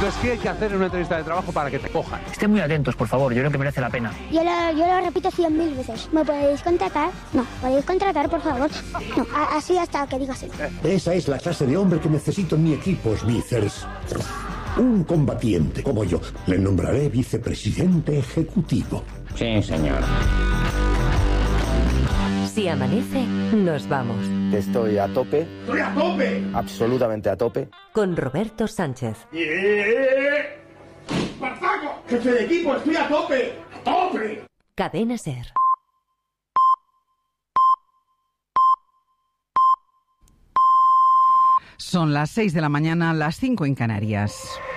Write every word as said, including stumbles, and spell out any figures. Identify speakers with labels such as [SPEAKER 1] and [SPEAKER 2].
[SPEAKER 1] Entonces, ¿qué hay que hacer en una entrevista de trabajo para que te cojan?
[SPEAKER 2] Estén muy atentos, por favor, yo creo que merece la pena.
[SPEAKER 3] Yo lo, yo lo repito cien mil veces. ¿Me podéis contratar? No. ¿Podéis contratar, por favor? No. A, así hasta que diga sí.
[SPEAKER 4] Esa es la clase de hombre que necesito en mi equipo, Smithers. Un combatiente como yo. Le nombraré vicepresidente ejecutivo.
[SPEAKER 5] Sí, señor.
[SPEAKER 6] Si amanece, nos vamos.
[SPEAKER 7] Estoy a tope.
[SPEAKER 4] ¡Estoy a tope!
[SPEAKER 7] Absolutamente a tope.
[SPEAKER 6] Con Roberto Sánchez.
[SPEAKER 4] ¡Eh! ¡Espartaco! ¡Jefe de equipo, estoy a tope! ¡A tope!
[SPEAKER 6] Cadena SER.
[SPEAKER 8] Son las seis de la mañana, las cinco en Canarias.